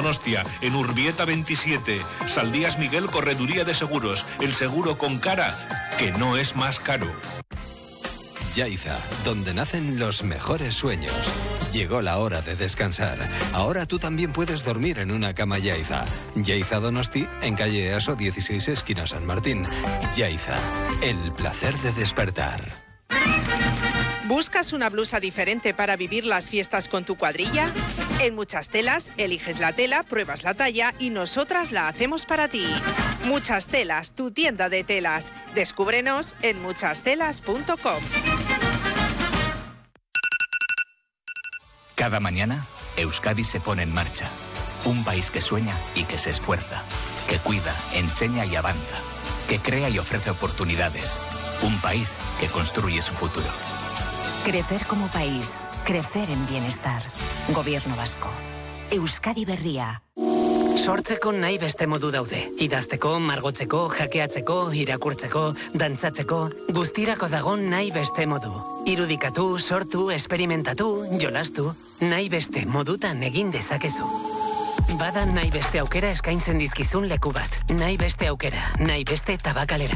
Donostia, en Urbieta 27. Saldías Miguel, Correduría de Seguros. El seguro con cara, que no es más caro. Yaiza, donde nacen los mejores sueños. Llegó la hora de descansar. Ahora tú también puedes dormir en una cama Yaiza. Yaiza Donosti, en calle Easo 16, esquina San Martín. Yaiza, el placer de despertar. ¿Buscas una blusa diferente para vivir las fiestas con tu cuadrilla? En Muchas Telas, eliges la tela, pruebas la talla y nosotras la hacemos para ti. Muchas Telas, tu tienda de telas. Descúbrenos en muchastelas.com. Cada mañana, Euskadi se pone en marcha. Un país que sueña y que se esfuerza, que cuida, enseña y avanza, que crea y ofrece oportunidades. Un país que construye su futuro. Crecer como país, crecer en bienestar. Gobierno vasco. Euskadi berria. Sortzeko nahi beste modu daude. Idazteko, margotzeko, jakeatzeko, irakurtzeko, dantzatzeko, guztirako dago nahi beste modu. Irudikatu, sortu, esperimentatu, jolastu, nahi beste modutan egin dezakezu. Bada nahi beste aukera eskaintzen dizkizun leku bat. Nahi beste aukera, nahi beste tabakalera.